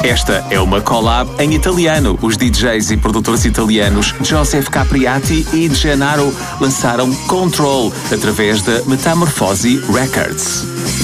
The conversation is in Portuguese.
Esta é uma collab em italiano. Os DJs e produtores italianos Joseph Capriati e Gennaro lançaram Control através da Metamorfose Records.